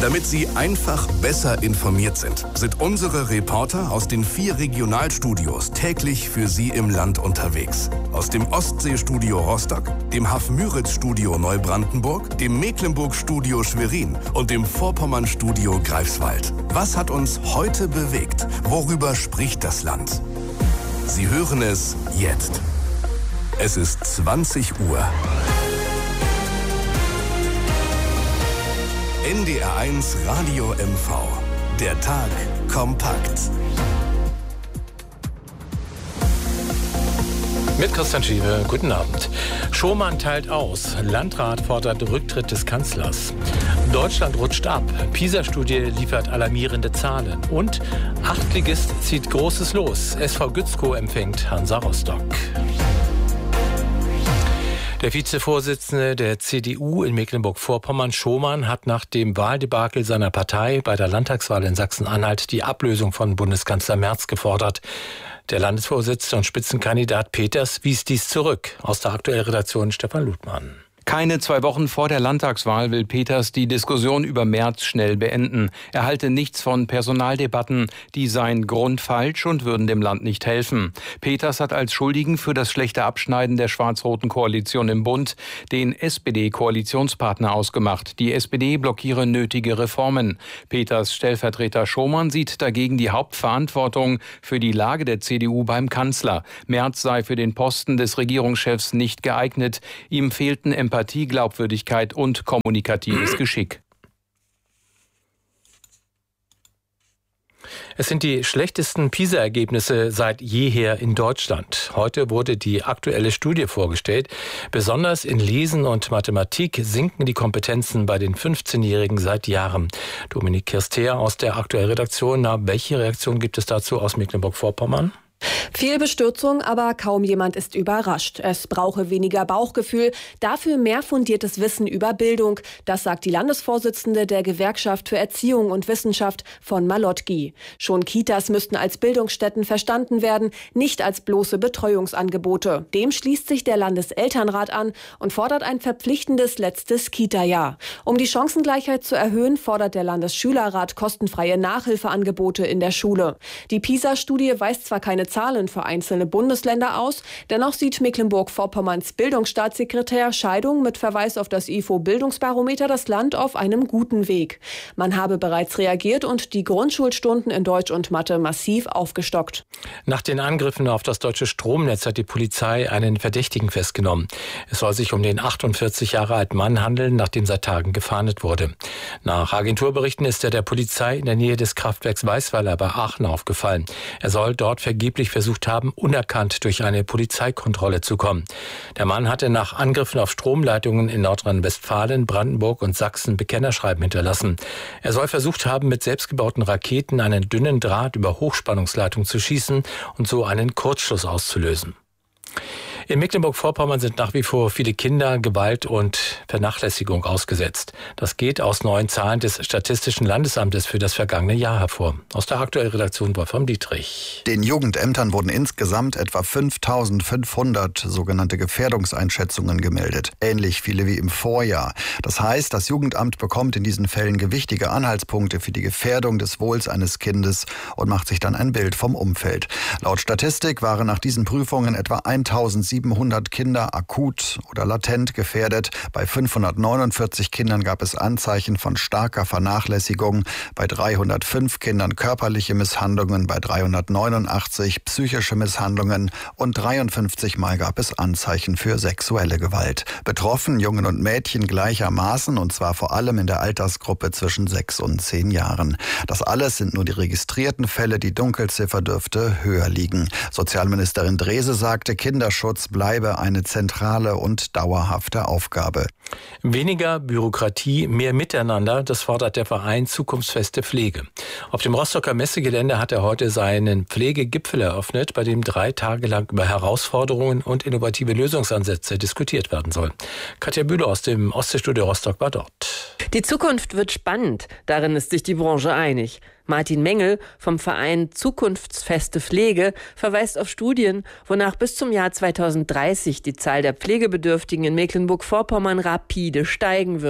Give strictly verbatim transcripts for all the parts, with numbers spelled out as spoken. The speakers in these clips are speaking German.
Damit Sie einfach besser informiert sind, sind unsere Reporter aus den vier Regionalstudios täglich für Sie im Land unterwegs. Aus dem Ostseestudio Rostock, dem Hafmüritz-Studio Neubrandenburg, dem Mecklenburg-Studio Schwerin und dem Vorpommern-Studio Greifswald. Was hat uns heute bewegt? Worüber spricht das Land? Sie hören es jetzt. Es ist zwanzig Uhr. N D R eins Radio M V. Der Tag kompakt. Mit Christian Schiewe, guten Abend. Schomann teilt aus. Landrat fordert Rücktritt des Kanzlers. Deutschland rutscht ab. PISA-Studie liefert alarmierende Zahlen. Und Achtligist zieht Großes los. S V Gützkow empfängt Hansa Rostock. Der Vizevorsitzende der C D U in Mecklenburg-Vorpommern, Schomann, hat nach dem Wahldebakel seiner Partei bei der Landtagswahl in Sachsen-Anhalt die Ablösung von Bundeskanzler Merz gefordert. Der Landesvorsitzende und Spitzenkandidat Peters wies dies zurück. Aus der aktuellen Redaktion Stefan Ludmann. Keine zwei Wochen vor der Landtagswahl will Peters die Diskussion über Merz schnell beenden. Er halte nichts von Personaldebatten, die seien grundfalsch und würden dem Land nicht helfen. Peters hat als Schuldigen für das schlechte Abschneiden der schwarz-roten Koalition im Bund den S P D-Koalitionspartner ausgemacht. Die S P D blockiere nötige Reformen. Peters Stellvertreter Schomann sieht dagegen die Hauptverantwortung für die Lage der C D U beim Kanzler. Merz sei für den Posten des Regierungschefs nicht geeignet. Ihm fehlten Empathie, Glaubwürdigkeit und kommunikatives Geschick. Es sind die schlechtesten PISA-Ergebnisse seit jeher in Deutschland. Heute wurde die aktuelle Studie vorgestellt. Besonders in Lesen und Mathematik sinken die Kompetenzen bei den fünfzehnjährigen seit Jahren. Dominik Kirsteer aus der aktuellen Redaktion. Na, welche Reaktion gibt es dazu aus Mecklenburg-Vorpommern? Viel Bestürzung, aber kaum jemand ist überrascht. Es brauche weniger Bauchgefühl, dafür mehr fundiertes Wissen über Bildung. Das sagt die Landesvorsitzende der Gewerkschaft für Erziehung und Wissenschaft von Malotki. Schon Kitas müssten als Bildungsstätten verstanden werden, nicht als bloße Betreuungsangebote. Dem schließt sich der Landeselternrat an und fordert ein verpflichtendes letztes Kita-Jahr. Um die Chancengleichheit zu erhöhen, fordert der Landesschülerrat kostenfreie Nachhilfeangebote in der Schule. Die PISA-Studie weist zwar keine Zahlen für einzelne Bundesländer aus. Dennoch sieht Mecklenburg-Vorpommerns Bildungsstaatssekretär Scheidung mit Verweis auf das I F O-Bildungsbarometer das Land auf einem guten Weg. Man habe bereits reagiert und die Grundschulstunden in Deutsch und Mathe massiv aufgestockt. Nach den Angriffen auf das deutsche Stromnetz hat die Polizei einen Verdächtigen festgenommen. Es soll sich um den achtundvierzig Jahre alten Mann handeln, nach dem seit Tagen gefahndet wurde. Nach Agenturberichten ist er der Polizei in der Nähe des Kraftwerks Weißweiler bei Aachen aufgefallen. Er soll dort vergeblich versucht haben, unerkannt durch eine Polizeikontrolle zu kommen. Der Mann hatte nach Angriffen auf Stromleitungen in Nordrhein-Westfalen, Brandenburg und Sachsen Bekennerschreiben hinterlassen. Er soll versucht haben, mit selbstgebauten Raketen einen dünnen Draht über Hochspannungsleitungen zu schießen und so einen Kurzschluss auszulösen. In Mecklenburg-Vorpommern sind nach wie vor viele Kinder Gewalt und Vernachlässigung ausgesetzt. Das geht aus neuen Zahlen des Statistischen Landesamtes für das vergangene Jahr hervor. Aus der aktuellen Redaktion Wolfram Dietrich. Den Jugendämtern wurden insgesamt etwa fünftausendfünfhundert sogenannte Gefährdungseinschätzungen gemeldet. Ähnlich viele wie im Vorjahr. Das heißt, das Jugendamt bekommt in diesen Fällen gewichtige Anhaltspunkte für die Gefährdung des Wohls eines Kindes und macht sich dann ein Bild vom Umfeld. Laut Statistik waren nach diesen Prüfungen etwa eintausendsiebenhundert Kinder akut oder latent gefährdet. Bei fünfhundertneunundvierzig Kindern gab es Anzeichen von starker Vernachlässigung. Bei dreihundertfünf Kindern körperliche Misshandlungen, bei dreihundertneunundachtzig psychische Misshandlungen und dreiundfünfzig Mal gab es Anzeichen für sexuelle Gewalt. Betroffen Jungen und Mädchen gleichermaßen und zwar vor allem in der Altersgruppe zwischen sechs und zehn Jahren. Das alles sind nur die registrierten Fälle, die Dunkelziffer dürfte höher liegen. Sozialministerin Drese sagte, Kinderschutz bleibe eine zentrale und dauerhafte Aufgabe. Weniger Bürokratie, mehr Miteinander, das fordert der Verein Zukunftsfeste Pflege. Auf dem Rostocker Messegelände hat er heute seinen Pflegegipfel eröffnet, bei dem drei Tage lang über Herausforderungen und innovative Lösungsansätze diskutiert werden soll. Katja Bühler aus dem Ostseestudio Rostock war dort. Die Zukunft wird spannend, darin ist sich die Branche einig. Martin Mengel vom Verein Zukunftsfeste Pflege verweist auf Studien, wonach bis zum Jahr zweitausenddreißig die Zahl der Pflegebedürftigen in Mecklenburg-Vorpommern rapide steigen wird.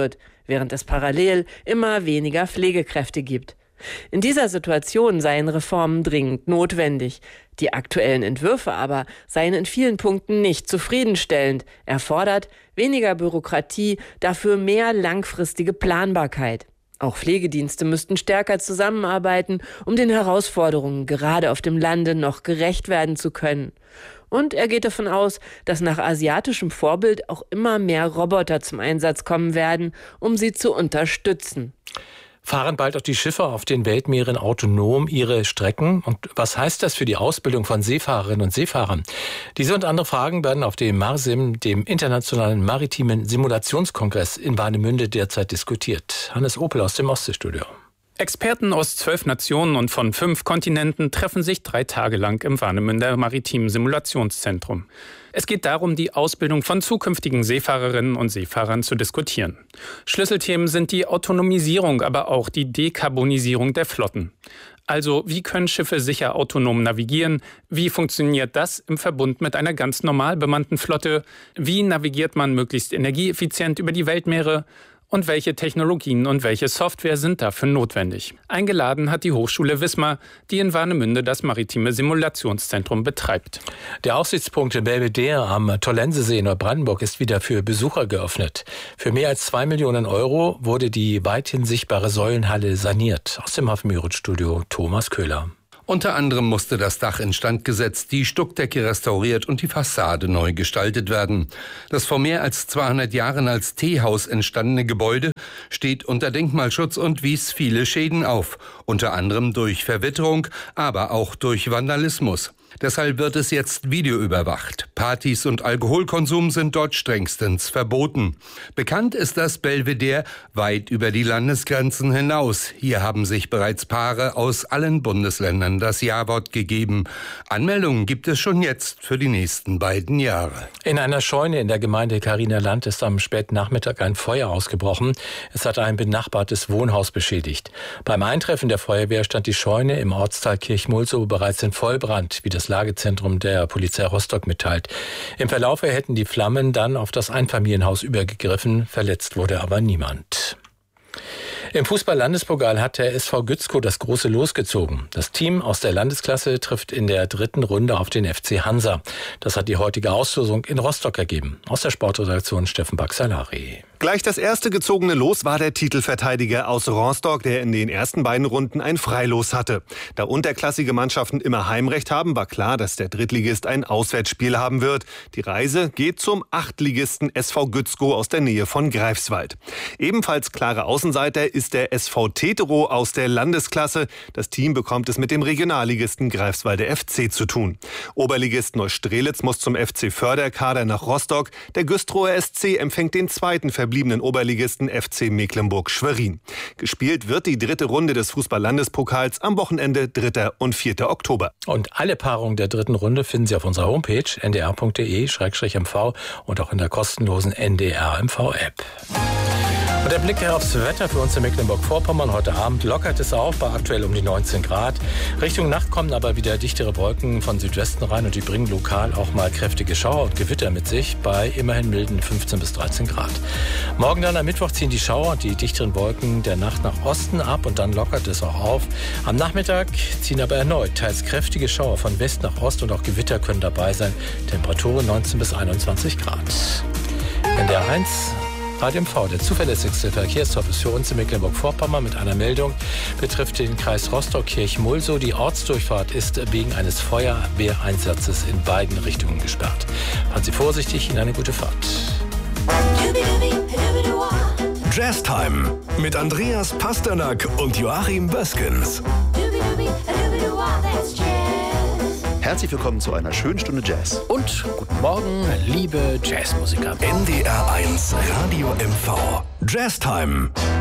während es parallel immer weniger Pflegekräfte gibt. In dieser Situation seien Reformen dringend notwendig. Die aktuellen Entwürfe aber seien in vielen Punkten nicht zufriedenstellend. Er fordert weniger Bürokratie, dafür mehr langfristige Planbarkeit. Auch Pflegedienste müssten stärker zusammenarbeiten, um den Herausforderungen gerade auf dem Lande noch gerecht werden zu können. Und er geht davon aus, dass nach asiatischem Vorbild auch immer mehr Roboter zum Einsatz kommen werden, um sie zu unterstützen. Fahren bald auch die Schiffe auf den Weltmeeren autonom ihre Strecken? Und was heißt das für die Ausbildung von Seefahrerinnen und Seefahrern? Diese und andere Fragen werden auf dem MARSIM, dem Internationalen Maritimen Simulationskongress in Warnemünde, derzeit diskutiert. Hannes Opel aus dem Ostseestudio. Experten aus zwölf Nationen und von fünf Kontinenten treffen sich drei Tage lang im Warnemünder Maritimen Simulationszentrum. Es geht darum, die Ausbildung von zukünftigen Seefahrerinnen und Seefahrern zu diskutieren. Schlüsselthemen sind die Autonomisierung, aber auch die Dekarbonisierung der Flotten. Also, wie können Schiffe sicher autonom navigieren? Wie funktioniert das im Verbund mit einer ganz normal bemannten Flotte? Wie navigiert man möglichst energieeffizient über die Weltmeere? Und welche Technologien und welche Software sind dafür notwendig? Eingeladen hat die Hochschule Wismar, die in Warnemünde das maritime Simulationszentrum betreibt. Der Aussichtspunkt Belvedere am Tollensesee in Neubrandenburg ist wieder für Besucher geöffnet. Für mehr als zwei Millionen Euro wurde die weithin sichtbare Säulenhalle saniert. Aus dem Hafen-Müritz-Studio Thomas Köhler. Unter anderem musste das Dach instand gesetzt, die Stuckdecke restauriert und die Fassade neu gestaltet werden. Das vor mehr als zweihundert Jahren als Teehaus entstandene Gebäude steht unter Denkmalschutz und wies viele Schäden auf, unter anderem durch Verwitterung, aber auch durch Vandalismus. Deshalb wird es jetzt videoüberwacht. Partys und Alkoholkonsum sind dort strengstens verboten. Bekannt ist das Belvedere weit über die Landesgrenzen hinaus. Hier haben sich bereits Paare aus allen Bundesländern das Ja-Wort gegeben. Anmeldungen gibt es schon jetzt für die nächsten beiden Jahre. In einer Scheune in der Gemeinde Carinaland ist am späten Nachmittag ein Feuer ausgebrochen. Es hat ein benachbartes Wohnhaus beschädigt. Beim Eintreffen der Feuerwehr stand die Scheune im Ortsteil Kirchmulsow bereits in Vollbrand, wie das Lagezentrum der Polizei Rostock mitteilt. Im Verlaufe hätten die Flammen dann auf das Einfamilienhaus übergegriffen. Verletzt wurde aber niemand. Im Fußball-Landespokal hat der S V Gützkow das große Los gezogen. Das Team aus der Landesklasse trifft in der dritten Runde auf den F C Hansa. Das hat die heutige Auslosung in Rostock ergeben. Aus der Sportredaktion Steffen Baxalari. Gleich das erste gezogene Los war der Titelverteidiger aus Rostock, der in den ersten beiden Runden ein Freilos hatte. Da unterklassige Mannschaften immer Heimrecht haben, war klar, dass der Drittligist ein Auswärtsspiel haben wird. Die Reise geht zum Achtligisten S V Gützkow aus der Nähe von Greifswald. Ebenfalls klare Außenseiter ist der S V Teterow aus der Landesklasse. Das Team bekommt es mit dem Regionalligisten Greifswalder F C zu tun. Oberligist Neustrelitz muss zum F C Förderkader nach Rostock. Der Güstrower S C empfängt den zweiten verbliebenen Oberligisten F C Mecklenburg-Schwerin. Gespielt wird die dritte Runde des Fußball-Landespokals am Wochenende dritter und vierter Oktober. Und alle Paarungen der dritten Runde finden Sie auf unserer Homepage n d r punkt d e slash m v und auch in der kostenlosen N D R M V-App. Und der Blick aufs Wetter für uns in Mecklenburg-Vorpommern. Heute Abend lockert es auf bei aktuell um die neunzehn Grad. Richtung Nacht kommen aber wieder dichtere Wolken von Südwesten rein und die bringen lokal auch mal kräftige Schauer und Gewitter mit sich bei immerhin milden fünfzehn bis dreizehn Grad. Morgen dann am Mittwoch ziehen die Schauer und die dichteren Wolken der Nacht nach Osten ab und dann lockert es auch auf. Am Nachmittag ziehen aber erneut teils kräftige Schauer von West nach Ost und auch Gewitter können dabei sein. Temperaturen neunzehn bis einundzwanzig Grad. N D R eins Radio M V, der zuverlässigste Verkehrsservice für uns in Mecklenburg-Vorpommern mit einer Meldung, betrifft den Kreis Rostock-Kirchmulsow. Die Ortsdurchfahrt ist wegen eines Feuerwehreinsatzes in beiden Richtungen gesperrt. Fahren Sie vorsichtig, Ihnen eine gute Fahrt. Jazztime mit Andreas Pasternak und Joachim Böskens. Herzlich willkommen zu einer schönen Stunde Jazz. Und guten Morgen, liebe Jazzmusiker. N D R eins Radio M V. Jazztime.